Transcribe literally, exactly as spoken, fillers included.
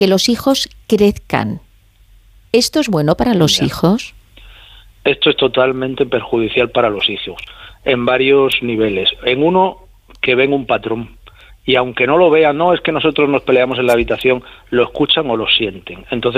que los hijos crezcan. ¿Esto es bueno para los Ya. hijos? Esto es totalmente perjudicial para los hijos, en varios niveles. En uno, que ven un patrón. Y aunque no lo vean, no es que nosotros nos peleamos en la habitación, lo escuchan o lo sienten. Entonces